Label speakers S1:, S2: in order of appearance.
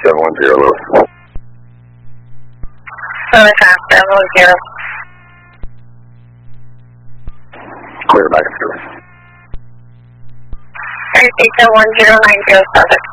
S1: 710 Lewis.
S2: Southern Cross 710.
S1: Clear back and forth.
S2: Repeat 1090 Southern.